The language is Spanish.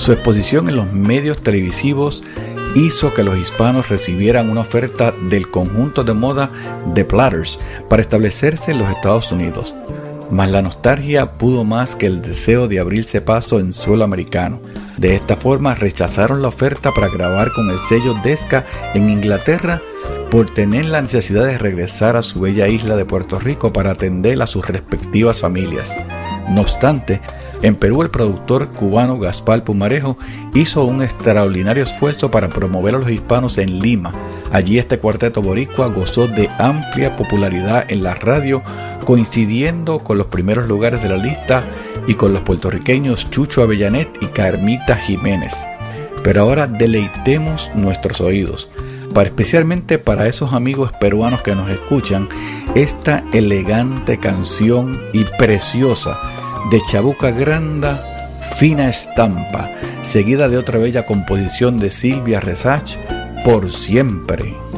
Su exposición en los medios televisivos hizo que los hispanos recibieran una oferta del conjunto de moda The Platters para establecerse en los Estados Unidos. Mas la nostalgia pudo más que el deseo de abrirse paso en suelo americano. De esta forma rechazaron la oferta para grabar con el sello Decca en Inglaterra por tener la necesidad de regresar a su bella isla de Puerto Rico para atender a sus respectivas familias. No obstante, en Perú el productor cubano Gaspar Pumarejo hizo un extraordinario esfuerzo para promover a los hispanos en Lima. Allí este cuarteto boricua gozó de amplia popularidad en la radio, coincidiendo con los primeros lugares de la lista y con los puertorriqueños Chucho Avellanet y Carmita Jiménez. Pero ahora deleitemos nuestros oídos, especialmente para esos amigos peruanos que nos escuchan, esta elegante canción y preciosa de Chabuca Granda, Fina Estampa, seguida de otra bella composición de Silvia Resach, Por Siempre.